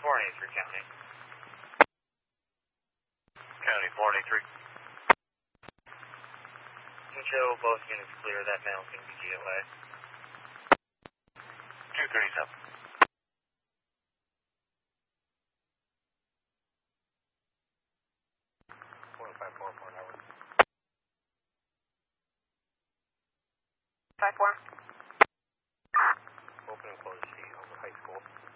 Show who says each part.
Speaker 1: 483 County.
Speaker 2: County 483.
Speaker 1: Show both units clear. That male can be GOA.
Speaker 2: 237.
Speaker 1: 5-4 for an hour.
Speaker 3: 5-4.
Speaker 1: Open and close sheet over high school.